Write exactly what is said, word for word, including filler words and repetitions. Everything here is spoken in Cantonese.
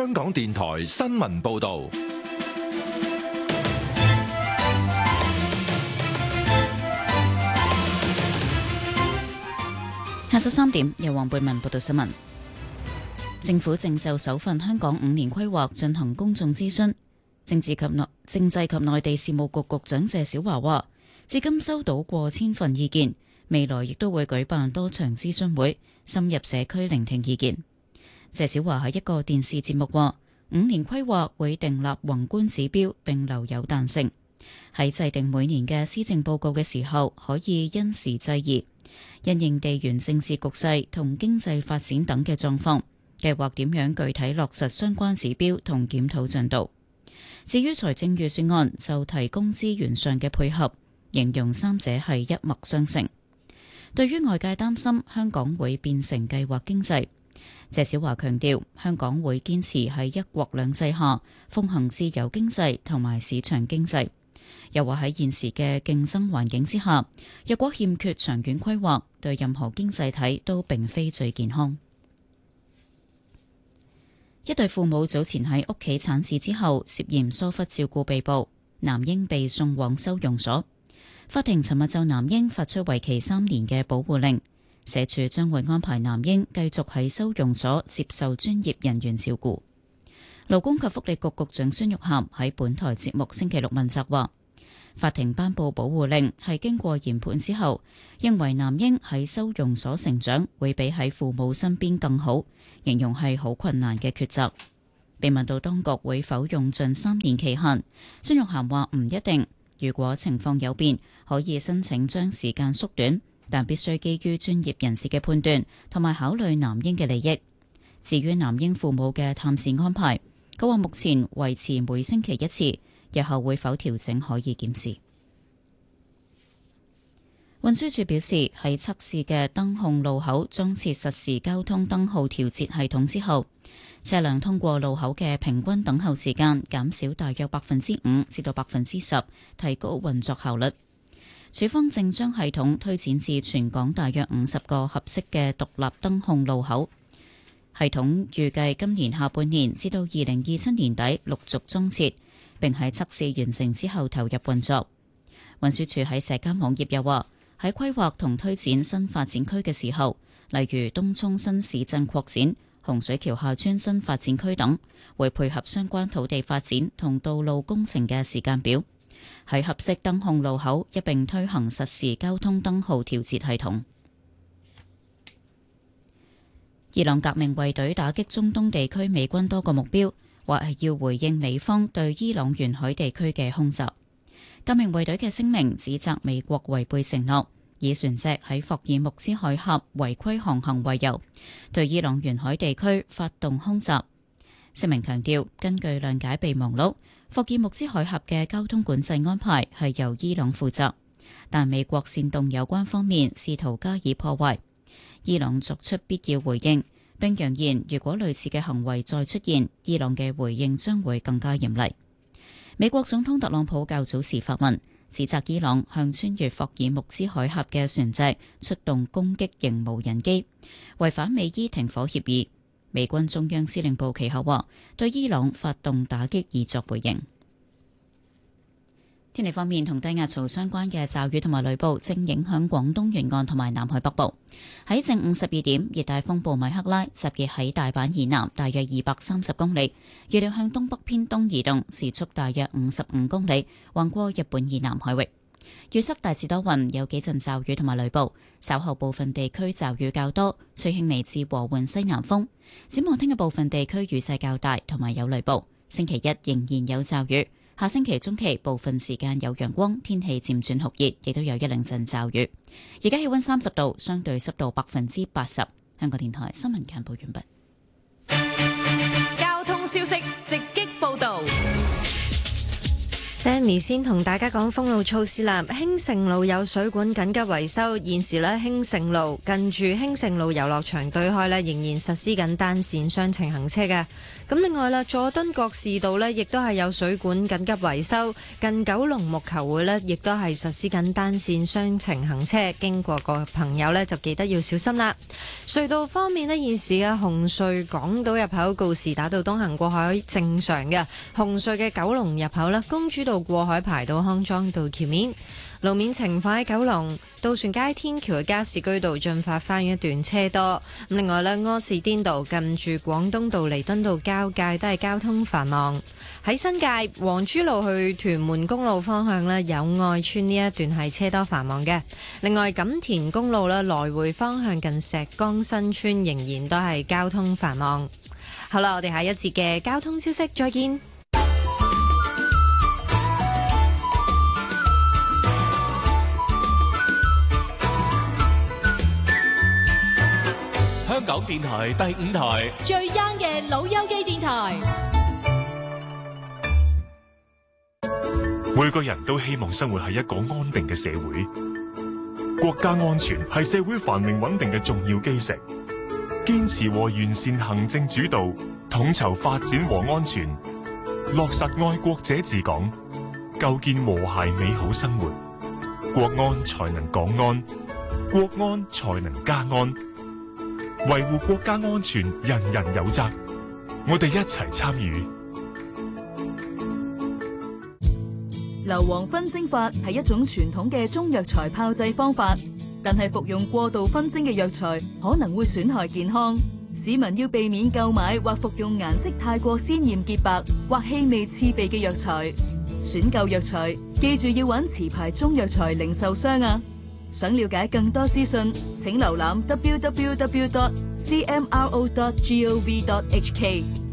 香港電台新聞報道。 下晝三點，由黃貝文報道新聞。政府正就首份香港五年規劃進行公眾諮詢。政治及內政制及內地事務局局長謝小華話，至今收到過千份意見，未來亦都會舉辦多場諮詢會，深入社區聆聽意見。謝小華喺一個電視節目話，五年規劃會訂立宏觀指標並留有彈性，喺制定每年嘅施政報告嘅時候可以因時制宜，因應地緣政治局勢同經濟發展等嘅狀況，計劃點樣具體落實相關指標同檢討進度。至於財政預算案就提供資源上嘅配合，形容三者係一脈相承。對於外界擔心香港會變成計劃經濟，謝小華強調香港會堅持喺一國兩制下奉行自由經濟同埋市場經濟。又話喺現時嘅競爭環境之下，若果欠缺長遠規劃，對任何經濟體都並非最健康。一對父母早前喺屋企產事之後涉嫌疏忽照顧被捕，男嬰被送往收容所。法庭尋日就男嬰發出為期三年嘅保護令，社署將會安排男嬰繼續喺收容所接受專業人員照顧。勞工及福利局局長孫玉菡喺本台節目星期六問責話，法庭頒布保護令係經過研判之後，認為男嬰喺收容所成長會比喺父母身邊更好，形容係好困難嘅抉擇。被問到當局會否用盡三年期限，孫玉菡話唔一定，如果情況有變，可以申請將時間縮短，但必須基於專業人士嘅判斷同埋考慮男嬰嘅利益。至於男嬰父母嘅探視安排，佢話目前維持每星期一次，日後會否調整可以檢視。運輸署表示，喺測試嘅燈控路口裝設實時交通燈號調節系統之後，車輛通過路口嘅平均等候時間減少大約百分之五至到百分之十，提高運作效率。署方正將系統推展至全港大約五十個合適嘅獨立燈控路口。系統預計今年下半年至到二零二七年底陸續裝設，並喺測試完成之後投入運作。運輸署喺社交網頁又話，喺規劃同推展新發展區嘅時候，例如東涌新市鎮擴展、洪水橋廈村新發展區等，會配合相關土地發展同道路工程嘅時間表，喺合適燈控路口一並推行實時交通燈號調節系統。伊朗革命衛隊打擊中東地區美軍多個目標，或係要回應美方對伊朗沿海地區嘅空襲。革命衛隊嘅聲明指責美國違背承諾，以船隻喺霍爾木茲海峽違規航行為由，對伊朗沿海地區發動空襲。聲明強調，根據諒解備忘錄，霍爾木茲海峽嘅交通管制安排係由伊朗負責，但美國煽動有關方面試圖加以破壞，伊朗作出必要回應，並揚言如果類似嘅行為再出現，伊朗嘅回應將會更加嚴厲。美國總統特朗普較早時發文，指責伊朗向穿越霍爾木茲海峽嘅船隻出動攻擊型無人機，違反美伊停火協議。美軍中央司令部其後話，對伊朗發動打擊以作回應。天氣方面，同低壓槽相關嘅驟雨同埋雷暴正影響廣東沿岸同埋南海北部。喺正午十二點，熱帶風暴米克拉集結喺大阪以南大約二百三十公里，預料向東北偏東移動，時速大約五十五公里，橫過日本以南海域。預測大致多雲，有幾陣驟雨同埋雷暴，稍後部分地區驟雨較多，吹輕微至和緩西南風。展望聽日部分地區雨勢較大，同埋有雷暴。星期一仍然有驟雨。下星期中期部分時間有陽光，天氣漸轉酷熱，亦都有一兩陣驟雨。而家氣溫三十度，相對濕度百分之八十。香港電台新聞簡報完畢。 交通消息直擊報道。 Sammy 先同大家講封路措施啦。興盛路有水管緊急維修，現時咧興盛路近住興盛路遊樂場對開咧仍然實施緊單線雙程行車嘅。咁另外啦，佐敦覺士道咧亦都係有水管緊急維修，近九龍木球會咧亦都係實施緊單線雙程行車，經過個朋友咧就記得要小心啦。隧道方面咧，現時嘅紅隧港島入口告士打道東行過海正常嘅，紅隧嘅九龍入口咧公主道過海排到康莊道橋面。路面情況喺九龍渡船街天橋嘅加士居道進發花園一段車多。咁另外呢，柯士甸道近住廣東道彌敦道交界都係交通繁忙。喺新界黃珠路去屯門公路方向呢，友愛邨呢一段係車多繁忙嘅。另外錦田公路呢，來回方向近石崗新村仍然都係交通繁忙。好啦，我哋下一節嘅交通消息再見。 香港電台第五台最 young 嘅老友記電台。 每個人都希望生活喺一個安定嘅社會，國家安全係社會繁榮穩定嘅重要基石。堅持和完善行政主導，統籌發展和安全，落實愛國者治港，構建和諧美好生活，國安才能港安，國安才能家安。維護國家安全，人人有責。我哋一齊參與。 硫磺熏蒸法係一種傳統嘅中藥材炮製方法，但係服用過度熏蒸嘅藥材可能會損害健康。市民要避免購買或服用顏色太過鮮豔潔白或氣味刺鼻嘅藥材。選購藥材，記住要揾持牌中藥材零售商啊！想了解更多資訊，請瀏覽 double-u double-u double-u dot c m r o dot gov dot h k。